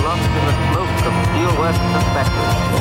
lost in the smoke of steel works suspected.